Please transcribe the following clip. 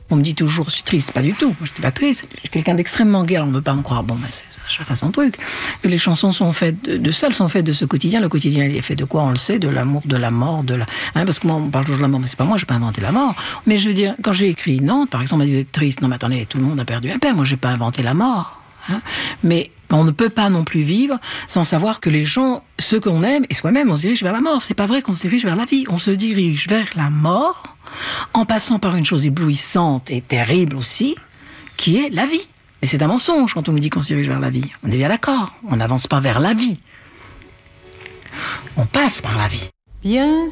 On me dit toujours, je suis triste. Pas du tout. Moi, je n'étais pas triste. Je suis quelqu'un d'extrêmement gai. Alors, on ne veut pas me croire. Bon, c'est chacun son truc. Que les chansons sont faites de ça, elles sont faites de ce quotidien. Le quotidien, il est fait de quoi? On le sait, de l'amour, de la mort, parce que moi, on parle toujours de la mort, mais c'est pas moi, je n'ai pas inventé la mort. Mais je veux dire, quand j'ai écrit Nantes, par exemple, on m'a dit, vous êtes triste. Non, mais attendez, tout le monde a perdu un père. Moi, j'ai pas inventé la mort. Mais on ne peut pas non plus vivre sans savoir que les gens, ceux qu'on aime, et soi-même, on se dirige vers la mort. C'est pas vrai qu'on se dirige vers la vie. On se dirige vers la mort en passant par une chose éblouissante et terrible aussi, qui est la vie. Mais c'est un mensonge quand on nous dit qu'on se dirige vers la vie. On est bien d'accord. On n'avance pas vers la vie. On passe par la vie. Bien